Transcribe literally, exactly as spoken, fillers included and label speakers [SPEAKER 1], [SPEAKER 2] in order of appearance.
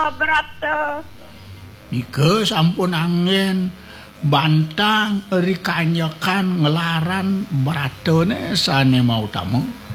[SPEAKER 1] berat teh.
[SPEAKER 2] Ike sampun angin bantang eri kanyekan ngelaran beratone sane mau tamu.